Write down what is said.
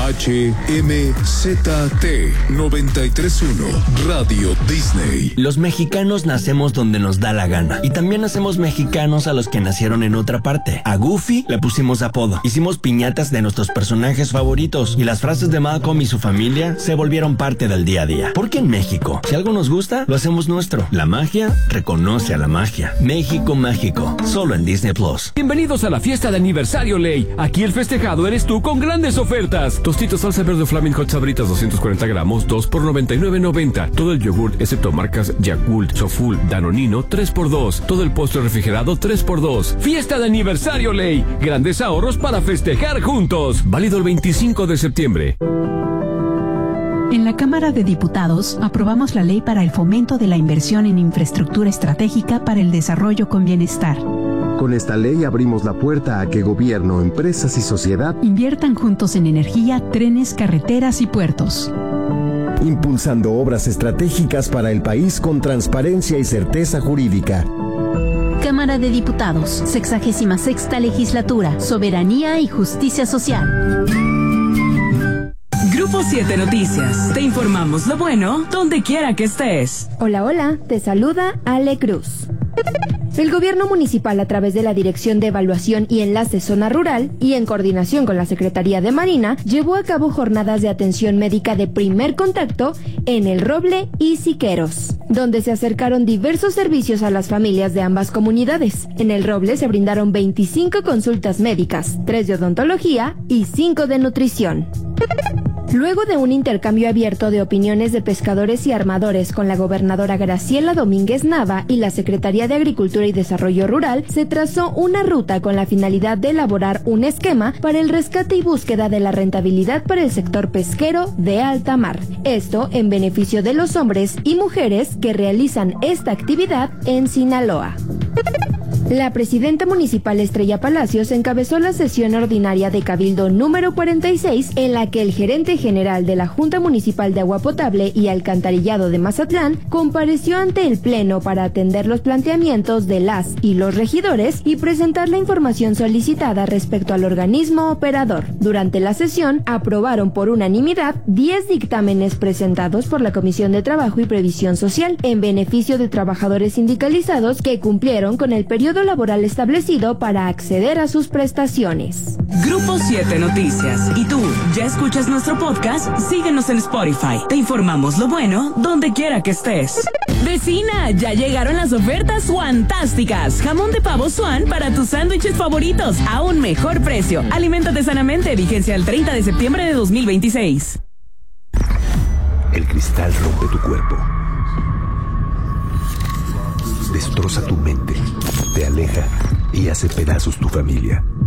HMZT 931 Radio Disney. Los mexicanos nacemos donde nos da la gana. Y también hacemos mexicanos a los que nacieron en otra parte. A Goofy le pusimos apodo. Hicimos piñatas de nuestros personajes favoritos. Y las frases de Malcolm y su familia se volvieron parte del día a día. Porque en México, si algo nos gusta, lo hacemos nuestro. La magia reconoce a la magia. México mágico. Solo en Disney Plus. Bienvenidos a la fiesta de aniversario Ley. Aquí el festejado eres tú con grandes ofertas. Tostitos salsa verde Flaming Hot Sabritas 240 gramos, 2 por $99.90. Todo el yogurt excepto marcas Yakult, Soful, Danonino, 3x2. Todo el postre refrigerado, 3x2. Fiesta de aniversario Ley. Grandes ahorros para festejar juntos. Válido el 25 de septiembre. En la Cámara de Diputados aprobamos la ley para el fomento de la inversión en infraestructura estratégica para el desarrollo con bienestar. Con esta ley abrimos la puerta a que gobierno, empresas y sociedad inviertan juntos en energía, trenes, carreteras y puertos. Impulsando obras estratégicas para el país con transparencia y certeza jurídica. Cámara de Diputados, 66ª Legislatura, Soberanía y Justicia Social. Grupo 7 Noticias. Te informamos lo bueno donde quiera que estés. Hola, hola, te saluda Ale Cruz. El gobierno municipal, a través de la Dirección de Evaluación y Enlace Zona Rural y en coordinación con la Secretaría de Marina, llevó a cabo jornadas de atención médica de primer contacto en El Roble y Siqueros, donde se acercaron diversos servicios a las familias de ambas comunidades. En El Roble se brindaron 25 consultas médicas, 3 de odontología y 5 de nutrición. Luego de un intercambio abierto de opiniones de pescadores y armadores con la gobernadora Graciela Domínguez Nava y la Secretaría de Agricultura y Desarrollo Rural, se trazó una ruta con la finalidad de elaborar un esquema para el rescate y búsqueda de la rentabilidad para el sector pesquero de alta mar. Esto en beneficio de los hombres y mujeres que realizan esta actividad en Sinaloa. La presidenta municipal Estrella Palacios encabezó la sesión ordinaria de Cabildo número 46, en la que el gerente general de la Junta Municipal de Agua Potable y Alcantarillado de Mazatlán compareció ante el Pleno para atender los planteamientos de las y los regidores y presentar la información solicitada respecto al organismo operador. Durante la sesión, aprobaron por unanimidad 10 dictámenes presentados por la Comisión de Trabajo y Previsión Social en beneficio de trabajadores sindicalizados que cumplieron con el periodo laboral establecido para acceder a sus prestaciones. Grupo 7 Noticias. ¿Y tú, ya escuchas nuestro podcast? Síguenos en Spotify. Te informamos lo bueno donde quiera que estés. Vecina, ya llegaron las ofertas fantásticas. Jamón de pavo Swan para tus sándwiches favoritos a un mejor precio. Aliméntate sanamente. Vigencia el 30 de septiembre de 2026. El cristal rompe tu cuerpo. Destroza tu mente, te aleja y hace pedazos tu familia.